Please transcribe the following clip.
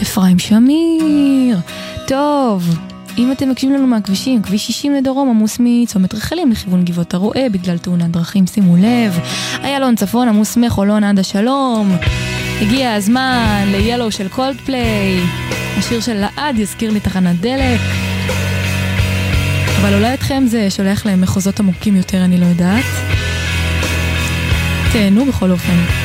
אפרים שמיר. טוב, אם אתם מקשיבים לנו מהכבישים, כביש 60 לדרום עמוס מצומת רחלים לכיוון גבעות הרועה בגלל תאונת דרכים, שימו לב. איילון צפון עמוס מחולון עד השלום. הגיע הזמן ליאלו של קולדפליי. השיר של לעד יזכיר לי תחנת דלק. אבל אולי אתכם זה שולח להם מחוזות עמוקים יותר, אני לא יודעת. תהנו בכל אופן.